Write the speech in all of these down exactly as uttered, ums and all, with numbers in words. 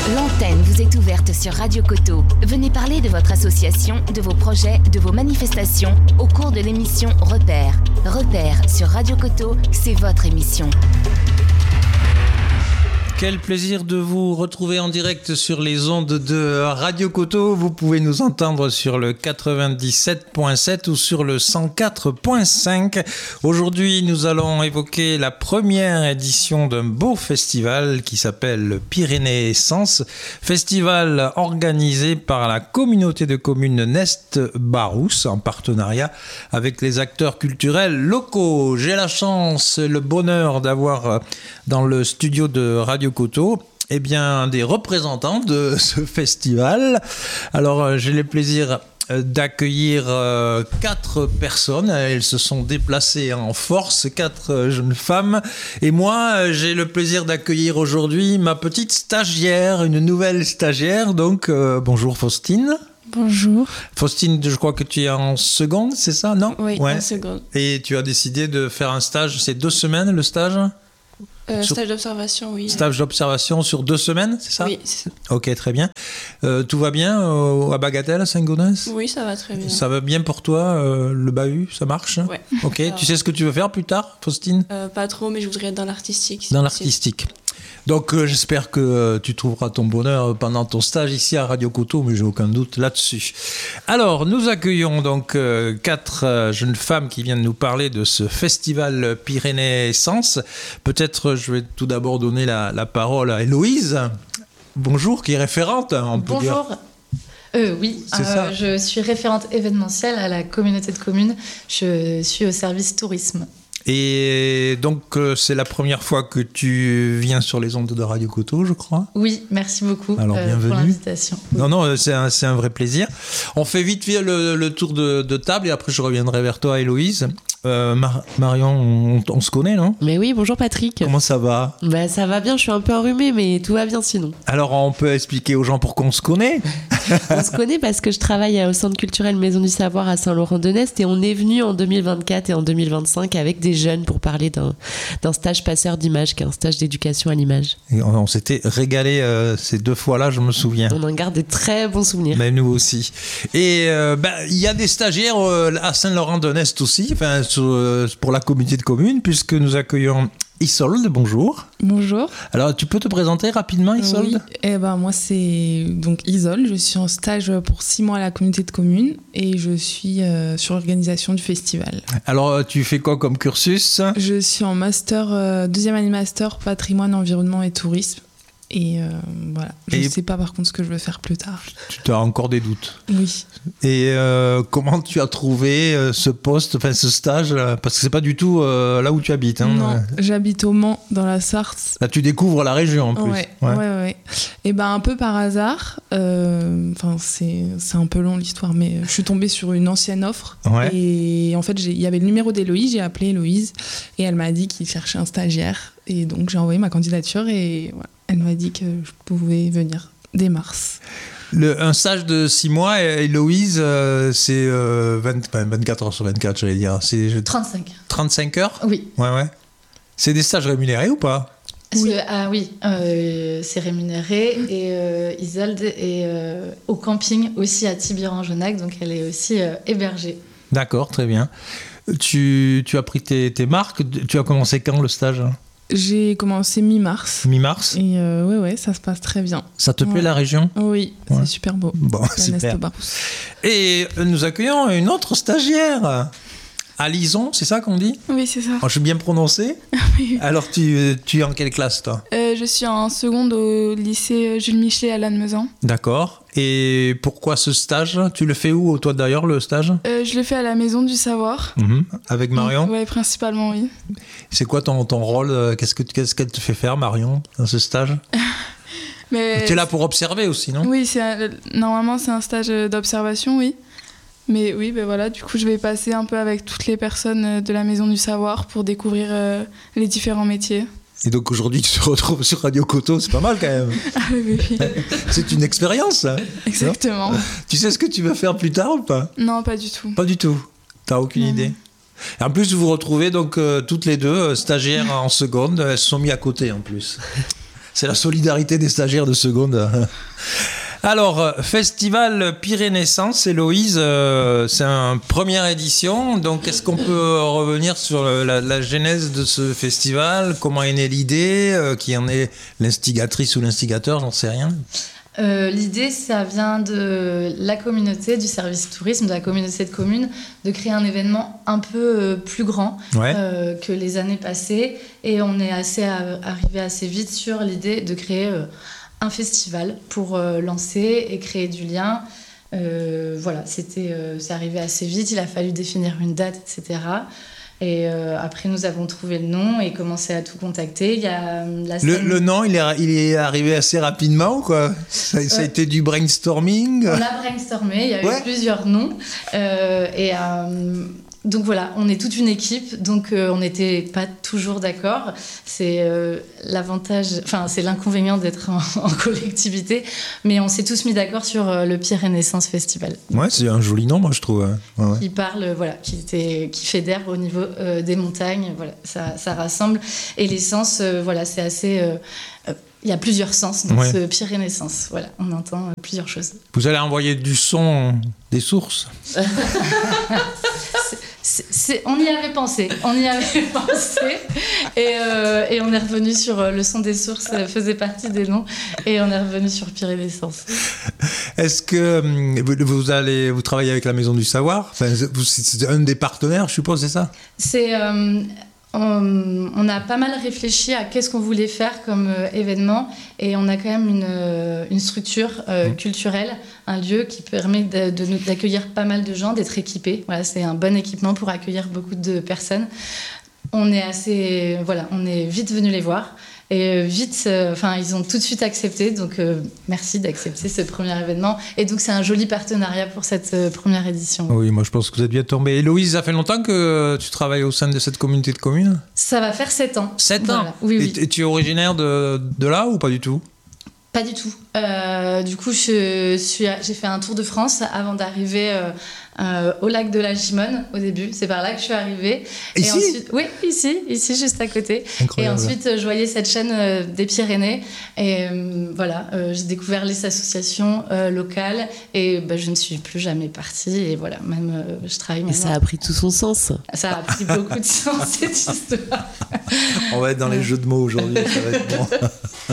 L'antenne vous est ouverte sur Radio Coteau. Venez parler de votre association, de vos projets, de vos manifestations au cours de l'émission Repères. Repères sur Radio Coteau, c'est votre émission. Quel plaisir de vous retrouver en direct sur les ondes de Radio Coteau. Vous pouvez nous entendre sur le quatre-vingt-dix-sept virgule sept ou sur le cent quatre virgule cinq. Aujourd'hui, nous allons évoquer la première édition d'un beau festival qui s'appelle Pyrénées Essence. Festival organisé par la communauté de communes Nest-Barousse en partenariat avec les acteurs culturels locaux. J'ai la chance, le bonheur d'avoir dans le studio de Radio Coteau, eh bien, des représentants de ce festival. Alors, j'ai le plaisir d'accueillir euh, quatre personnes. Elles se sont déplacées en force, quatre jeunes femmes. Et moi, j'ai le plaisir d'accueillir aujourd'hui ma petite stagiaire, une nouvelle stagiaire. Donc, euh, bonjour Faustine. Bonjour. Faustine, je crois que tu es en seconde, c'est ça, non ? Oui, ouais. En seconde. Et tu as décidé de faire un stage, c'est deux semaines le stage ? Euh, sur... Stage d'observation, oui. Stage d'observation sur deux semaines, c'est ça ? Oui, c'est ça. Ok, très bien. Euh, tout va bien euh, à Bagatelle, à Saint-Gaudens ? Oui, ça va très bien. Ça va bien pour toi, euh, le bahut, ça marche ? Ouais. Ok, tu sais ce que tu veux faire plus tard, Faustine ? euh, Pas trop, mais je voudrais être dans l'artistique. Dans l'artistique. Donc euh, j'espère que euh, tu trouveras ton bonheur pendant ton stage ici à Radio Coteau, mais j'ai aucun doute là-dessus. Alors, nous accueillons donc euh, quatre euh, jeunes femmes qui viennent nous parler de ce festival Pyrénées Essence. Peut-être je vais tout d'abord donner la, la parole à Héloïse. Bonjour, qui est référente, on peut Bonjour. dire. Euh, oui, euh, je suis référente événementielle à la communauté de communes. Je suis au service tourisme. Et donc, euh, c'est la première fois que tu viens sur les ondes de Radio Coteau, je crois. Oui, merci beaucoup Alors, euh, bienvenue. pour l'invitation. Non, non, c'est un, c'est un vrai plaisir. On fait vite fait le, le tour de, de table et après je reviendrai vers toi, Héloïse. Euh, Mar- Marion, on, on se connaît, non ? Mais oui, bonjour Patrick. Comment ça va ? Bah, ça va bien, je suis un peu enrhumée, mais tout va bien sinon. Alors, on peut expliquer aux gens pourquoi on se connaît ? On se connaît parce que je travaille au Centre culturel Maison du Savoir à Saint-Laurent-de-Nest et on est venu en deux mille vingt-quatre et en deux mille vingt-cinq avec des jeunes pour parler d'un, d'un stage passeur d'images, qui est un stage d'éducation à l'image. Et on, on s'était régalé euh, ces deux fois-là, je me souviens. On en garde des très bons souvenirs. Mais nous aussi. Et euh, ben, il y a des stagiaires euh, à Saint-Laurent-de-Nest aussi, enfin, sur, euh, pour la communauté de communes, puisque nous accueillons Isolde, bonjour. Bonjour. Alors, tu peux te présenter rapidement, Isolde ? Oui, eh ben, moi, c'est donc Isolde. Je suis en stage pour six mois à la communauté de communes et je suis euh, sur l'organisation du festival. Alors, tu fais quoi comme cursus ? Je suis en master, euh, deuxième année master patrimoine, environnement et tourisme. Et euh, voilà, je ne sais pas par contre ce que je veux faire plus tard. Tu as encore des doutes ? Oui. Et euh, comment tu as trouvé euh, ce poste, enfin ce stage ? Parce que c'est pas du tout euh, là où tu habites. Hein. Non, j'habite au Mans, dans la Sarthe. Là, tu découvres la région en plus. Ouais, ouais, ouais. ouais. Et ben un peu par hasard. Euh, enfin, c'est c'est un peu long l'histoire, mais je suis tombée sur une ancienne offre. Ouais. Et en fait, il y avait le numéro d'Héloïse. J'ai appelé Héloïse et elle m'a dit qu'il cherchait un stagiaire. Et donc j'ai envoyé ma candidature et voilà. Elle m'a dit que je pouvais venir dès mars. Le, un stage de six mois, Héloïse, euh, c'est euh, vingt, vingt-quatre heures sur vingt-quatre, j'allais dire. C'est trente-cinq. trente-cinq heures ? Oui. Ouais, ouais. C'est des stages rémunérés ou pas ? Oui. Ah oui, euh, c'est rémunéré. Et euh, Isolde est euh, au camping aussi à Tibiran-Genac, donc elle est aussi euh, hébergée. D'accord, très bien. Tu, tu as pris tes, tes marques. Tu as commencé quand le stage ? J'ai commencé mi-mars. Mi-mars ? Et euh, ouais, ouais, ça se passe très bien. Ça te plaît ouais. la région ? Oui, ouais. C'est super beau. Bon, super. Et nous accueillons une autre stagiaire. Alison, c'est ça qu'on dit ? Oui, c'est ça. Oh, je suis bien prononcé ? Oui. Alors, tu, tu es en quelle classe, toi ? euh, Je suis en seconde au lycée Jules Michelet à Lannemezan. D'accord. Et pourquoi ce stage ? Tu le fais où, toi, d'ailleurs, le stage ? euh, Je le fais à la Maison du Savoir. Mmh. Avec Marion ? Oui, principalement, oui. C'est quoi ton, ton rôle ? Qu'est-ce, que, qu'est-ce qu'elle te fait faire, Marion, dans ce stage ? Mais tu es là pour observer aussi, non ? Oui, c'est un, normalement, c'est un stage d'observation, oui. Mais oui, ben voilà, du coup, je vais passer un peu avec toutes les personnes de la Maison du Savoir pour découvrir euh, les différents métiers. Et donc aujourd'hui, tu te retrouves sur Radio Coteau, c'est pas mal quand même. Ah oui, oui. C'est une expérience. Hein. Exactement. Tu sais ce que tu veux faire plus tard ou pas ? Non, pas du tout. Pas du tout. T'as aucune non. idée ? En plus, vous vous retrouvez donc euh, toutes les deux, euh, stagiaires en seconde, elles se sont mis à côté en plus. C'est la solidarité des stagiaires de seconde. Alors, Festival Pyrénaissance, Héloïse, euh, c'est une première édition. Donc, est-ce qu'on peut revenir sur la, la genèse de ce festival? Comment est née l'idée? euh, Qui en est l'instigatrice ou l'instigateur? J'en sais rien. Euh, l'idée, ça vient de la communauté, du service tourisme, de la communauté de communes, de créer un événement un peu euh, plus grand Ouais. euh, que les années passées. Et on est assez à- arrivé assez vite sur l'idée de créer euh, un festival pour euh, lancer et créer du lien. Euh, voilà, c'était, euh, c'est arrivé assez vite. Il a fallu définir une date, et cetera. Et euh, après, nous avons trouvé le nom et commencé à tout contacter. Il y a euh, la Le, scène- le nom, il est, il est arrivé assez rapidement ou quoi? Ça, ça a Euh, été du brainstorming? On a brainstormé, il y a Ouais. eu plusieurs noms. Euh, et euh, donc voilà, on est toute une équipe, donc euh, on n'était pas toujours d'accord. C'est euh, l'avantage, enfin c'est l'inconvénient d'être en, en collectivité, mais on s'est tous mis d'accord sur euh, le Pyrénaissance Festival. Ouais, c'est un joli nom, moi, je trouve. hein. Ouais, ouais. Qui parle, euh, voilà, qui, était, qui fédère au niveau euh, des montagnes, voilà, ça, ça rassemble. Et l'essence, euh, voilà, c'est assez. euh, euh, Il y a plusieurs sens dans Ouais. ce Pyrénaissance. Voilà, on entend euh, plusieurs choses. Vous allez envoyer du son des sources? C'est- c'est- on y avait pensé, on y avait pensé, et, euh, et on est revenu sur euh, le son des sources, euh, faisait partie des noms, et on est revenu sur Pyrénaissance. Est-ce que hum, vous, vous allez vous travaillez avec la Maison du Savoir? Enfin, vous- c'est un des partenaires, je suppose, c'est ça? C'est, euh, on, on a pas mal réfléchi à qu'est-ce qu'on voulait faire comme euh, événement, et on a quand même une, euh, une structure euh, culturelle, un lieu qui permet de, de nous- d'accueillir pas mal de gens, d'être équipé. Voilà, c'est un bon équipement pour accueillir beaucoup de personnes. On est assez, voilà, on est vite venu les voir. Et euh, vite, euh, enfin, ils ont tout de suite accepté. Donc, euh, merci d'accepter ce premier événement. Et donc, c'est un joli partenariat pour cette euh, première édition. Oui, moi je pense que vous êtes bien tombé. Héloïse, ça fait longtemps que tu travailles au sein de cette communauté de communes? Ça va faire sept ans. Sept ans. Voilà. Oui, oui. Et, et tu es originaire de, de là ou pas du tout? Pas du tout. Euh, du coup, je suis, j'ai fait un tour de France avant d'arriver euh, euh, au lac de la Gimone au début. C'est par là que je suis arrivée. Ici? Et ensuite, oui, ici, ici, juste à côté. Incroyable. Et ensuite, euh, je voyais cette chaîne euh, des Pyrénées. Et euh, voilà, euh, j'ai découvert les associations euh, locales. Et bah, je ne suis plus jamais partie. Et voilà, même euh, je travaille Et maintenant. ça a pris tout son sens. Ça a pris beaucoup de sens, cette histoire. On va être dans les jeux de mots aujourd'hui, ça va être bon.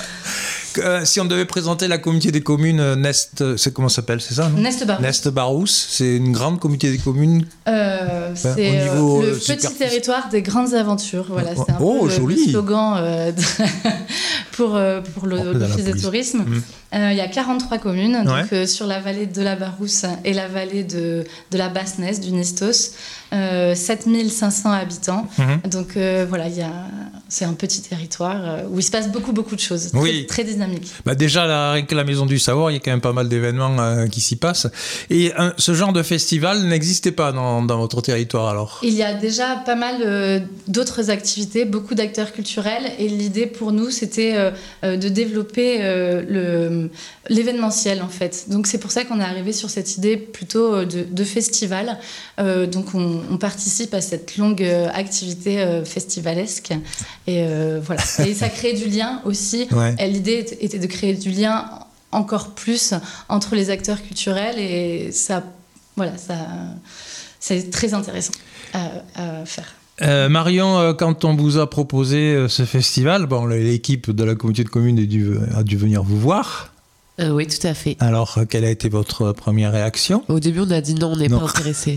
Euh, si on devait présenter la communauté des communes euh, Nest, c'est comment ça s'appelle, c'est ça non Nest Barousse. Nest Barousse, c'est une grande communauté des communes. Euh, Enfin, c'est au euh, niveau, le euh, petit superficie. territoire des grandes aventures. Voilà, c'est un Oh, peu le, joli. le slogan euh, de- pour, euh, pour le- Un peu dans la l'Office de police. tourisme. Mm. Euh, Il y a quarante-trois communes Ouais. donc, euh, sur la vallée de la Barousse et la vallée de, de la Basse-Nest, du Nestos. Euh, sept mille cinq cents habitants. Mhm. Donc euh, voilà, il y a, c'est un petit territoire euh, où il se passe beaucoup, beaucoup de choses. Oui. Très, très dynamique. Bah déjà, là, rien que la Maison du Savoir, il y a quand même pas mal d'événements euh, qui s'y passent. Et euh, ce genre de festival n'existait pas dans, dans votre territoire alors? Il y a déjà pas mal euh, d'autres activités, beaucoup d'acteurs culturels, et l'idée pour nous, c'était euh, euh, de développer euh, le, l'événementiel en fait. Donc c'est pour ça qu'on est arrivé sur cette idée plutôt euh, de, de festival. Euh, donc on, on participe à cette longue euh, activité euh, festivalesque, et euh, voilà. Et ça crée du lien aussi. Ouais. Et l'idée était- était de créer du lien encore plus entre les acteurs culturels, et ça, voilà, ça, c'est très intéressant à, à faire. Euh, Marion, euh, quand on vous a proposé euh, ce festival, bon, l'équipe de la communauté de communes a dû, a dû venir vous voir. Euh, oui, tout à fait. Alors, euh, quelle a été votre première réaction? Au début, on a dit non, on n'est Non. pas intéressé.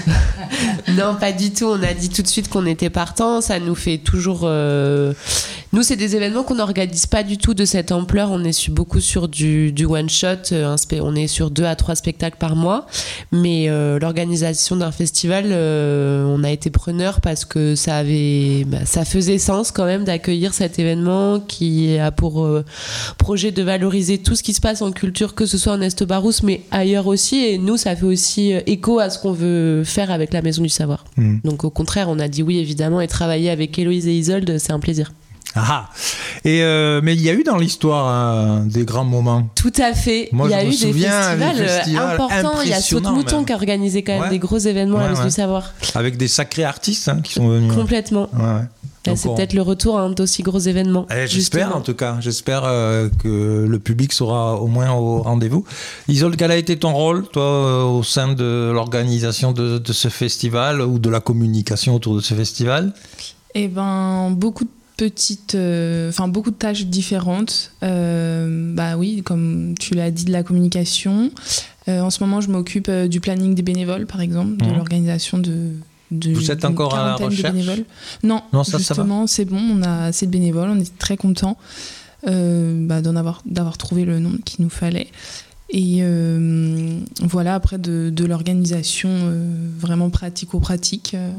Non, pas du tout. On a dit tout de suite qu'on était partant. Ça nous fait toujours. euh, Nous, c'est des événements qu'on n'organise pas du tout de cette ampleur. On est su- beaucoup sur du, du one shot. euh, un spé- On est sur deux à trois spectacles par mois. Mais euh, l'organisation d'un festival, euh, on a été preneur parce que ça avait, bah, ça faisait sens quand même d'accueillir cet événement qui a pour euh, projet de valoriser tout ce qui se passe en culture, que ce soit en Est-Barousse, mais ailleurs aussi. Et nous, ça fait aussi euh, écho à ce qu'on veut faire avec la Maison du Savoir. Mm. Donc au contraire, on a dit oui, évidemment, et travailler avec Héloïse et Isolde, c'est un plaisir. Ah, et euh, mais il y a eu dans l'histoire hein, des grands moments. Tout à fait. Moi, il y a je me eu des souviens, festivals, des festivals importants. Il y a Saute Mouton même. qui a organisé quand même Ouais. des gros événements Ouais, à la Maison ouais. du Savoir. Avec des sacrés artistes hein, qui sont venus. Complètement. Ouais, ouais. Là, Donc, c'est on- peut-être le retour à un d'aussi gros événements. Eh, j'espère justement. en tout cas, j'espère euh, que le public sera au moins au rendez-vous. Isolde, quel a été ton rôle, toi, euh, au sein de l'organisation de, de ce festival ou de la communication autour de ce festival? Eh ben, beaucoup de petites, euh, enfin beaucoup de tâches différentes. Euh, bah oui, comme tu l'as dit, de la communication. Euh, en ce moment, je m'occupe euh, du planning des bénévoles, par exemple, de Mhm. l'organisation de. de Vous êtes d'une encore à la quarantaine de recherche? bénévoles. Non, Non, ça, ça va. justement, c'est bon. On a assez de bénévoles. On est très contents euh, bah, d'en avoir, d'avoir trouvé le nombre qu'il nous fallait. Et euh, voilà, après de, de l'organisation euh, vraiment pratico-pratique. euh,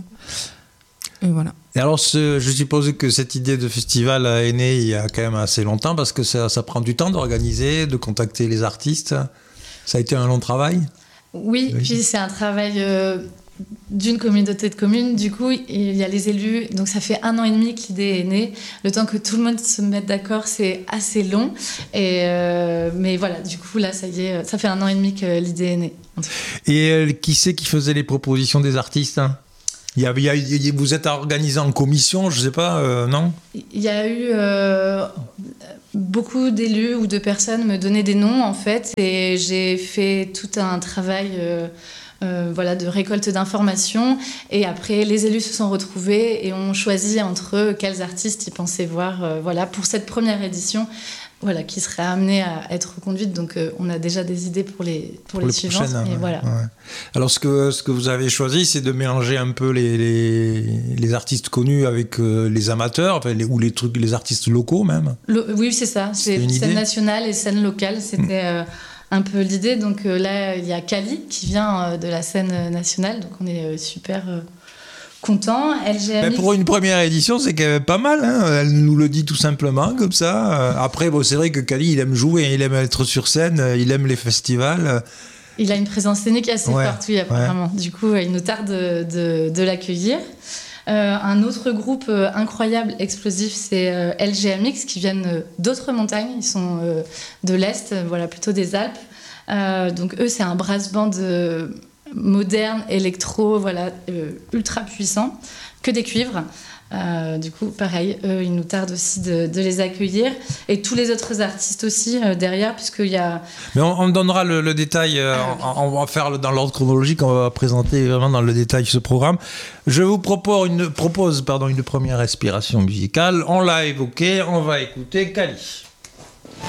et voilà. Et alors, ce- je suppose que cette idée de festival est née il y a quand même assez longtemps parce que ça, ça prend du temps d'organiser, de contacter les artistes. Ça a été un long travail? Oui, Oui. puis c'est un travail euh, d'une communauté de communes. Du coup, il y a les élus. Donc, ça fait un an et demi que l'idée est née. Le temps que tout le monde se mette d'accord, c'est assez long. Et, euh, mais voilà, du coup, là, ça y est, ça fait un an et demi que l'idée est née. Et euh, qui c'est qui faisait les propositions des artistes hein? il y a, il y a- il y a- Vous êtes organisé en commission, je sais pas, euh, non? Il y a eu euh, beaucoup d'élus ou de personnes me donner des noms, en fait. Et j'ai fait tout un travail... euh, Euh, voilà, de récolte d'informations. Et après, les élus se sont retrouvés et ont choisi entre eux quels artistes ils pensaient voir euh, voilà, pour cette première édition voilà, qui serait amenée à être reconduite. Donc, euh, on a déjà des idées pour les, pour Pour les, les suivantes. prochaines, Mais ouais, voilà. ouais. Alors, ce que, ce que vous avez choisi, c'est de mélanger un peu les, les, les artistes connus avec euh, les amateurs, enfin, les, ou les, trucs, les artistes locaux même. Le- oui, c'est ça. C'est une scène idée nationale et scène locale. C'était euh, un peu l'idée. Donc euh, là, il y a Kali qui vient euh, de la scène nationale. Donc on est euh, super euh, contents. L G M X. Ben, pour une première édition, c'est quand même pas mal. Hein. Elle nous le dit tout simplement, comme ça. Euh, Après, bon, c'est vrai que Kali, il aime jouer, il aime être sur scène, euh, il aime les festivals. euh. Il a une présence scénique assez Ouais, forte, oui, apparemment. Du coup, euh, il nous tarde de, de- de l'accueillir. Euh, un autre groupe euh, incroyable, explosif, c'est euh, L G M X, qui viennent euh, d'autres montagnes. Ils sont euh, de l'Est, euh, voilà, plutôt des Alpes. Euh, donc eux, c'est un brass band euh, moderne, électro, voilà, euh, ultra puissant, que des cuivres. Euh, du coup, pareil, eux, il nous tarde aussi de, de les accueillir. Et tous les autres artistes aussi euh, derrière, puisqu'il y a... Mais on, on donnera le, le détail, euh, Ah, on, on va faire le- dans l'ordre chronologique, on va présenter vraiment dans le détail ce programme. Je vous propose une, propose, pardon, une première inspiration musicale. On l'a évoqué, on va écouter Kali.